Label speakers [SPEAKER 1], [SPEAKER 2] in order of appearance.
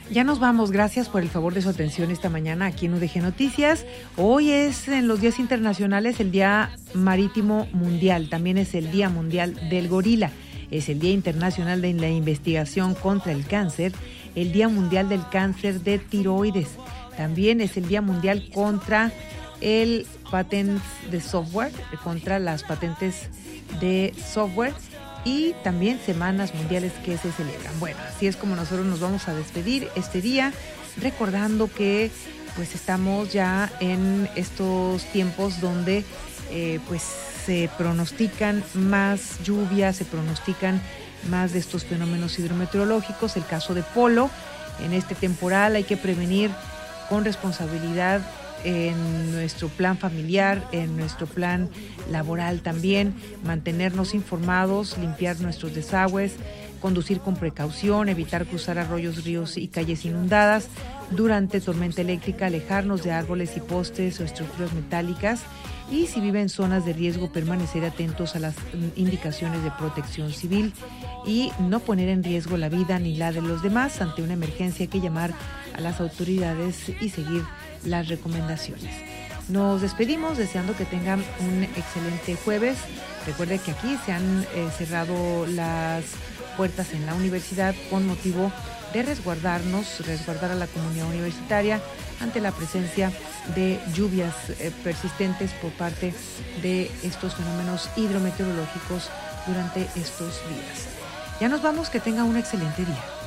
[SPEAKER 1] Ya nos vamos, gracias por el favor de su atención esta mañana aquí en UDG Noticias. Hoy es en los días internacionales el Día Marítimo Mundial, también es el Día Mundial del Gorila, es el Día Internacional de la Investigación contra el Cáncer, el Día Mundial del Cáncer de Tiroides, también es el Día Mundial contra el patentes de software, contra las patentes de software, y también semanas mundiales que se celebran. Bueno, así es como nosotros nos vamos a despedir este día, recordando que pues estamos ya en estos tiempos donde pues se pronostican más lluvias, se pronostican más de estos fenómenos hidrometeorológicos. El caso de Polo, en este temporal hay que prevenir con responsabilidad en nuestro plan familiar, en nuestro plan laboral también, mantenernos informados, limpiar nuestros desagües, conducir con precaución, evitar cruzar arroyos, ríos y calles inundadas. Durante tormenta eléctrica, alejarnos de árboles y postes o estructuras metálicas. Y si vive en zonas de riesgo, permanecer atentos a las indicaciones de protección civil y no poner en riesgo la vida ni la de los demás. Ante una emergencia hay que llamar a las autoridades y seguir las recomendaciones. Nos despedimos deseando que tengan un excelente jueves. Recuerde que aquí se han cerrado las puertas en la universidad con motivo de resguardar a la comunidad universitaria ante la presencia de lluvias persistentes por parte de estos fenómenos hidrometeorológicos durante estos días. Ya nos vamos, que tenga un excelente día.